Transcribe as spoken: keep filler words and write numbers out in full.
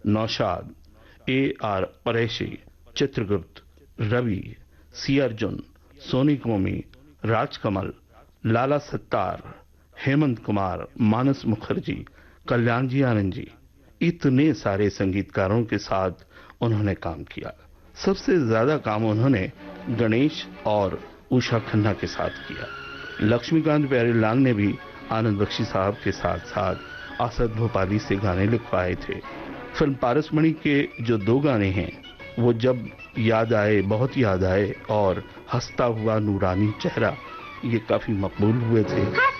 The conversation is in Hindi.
नौशाद, ए आर परेशी, चित्रगुप्त, रवि, सी अर्जुन, सोनी कोमी, राजकमल, लाला सत्तार, हेमंत कुमार, मानस मुखर्जी, कल्याण जी आनंद जी, इतने सारे संगीतकारों के साथ उन्होंने काम किया। सबसे ज्यादा काम उन्होंने गणेश और उषा खन्ना के साथ किया। लक्ष्मीकांत प्यारेलाल ने भी आनंद बख्शी साहब के साथ साथ असद भोपाली से गाने लिखवाए थे। फिल्म पारसमणि के जो दो गाने हैं, वो जब याद आए, बहुत याद आए, और हंसता हुआ नूरानी चेहरा, ये काफी मकबूल हुए थे।